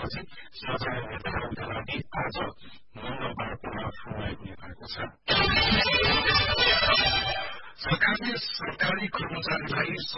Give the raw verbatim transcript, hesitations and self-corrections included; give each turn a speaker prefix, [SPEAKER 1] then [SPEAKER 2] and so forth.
[SPEAKER 1] त्यसपछि सरकारी नेताहरूका लागि आज मंगलबार पुनः समय हुने भएको छ। सरकारले सरकारी कर्मचारीलाई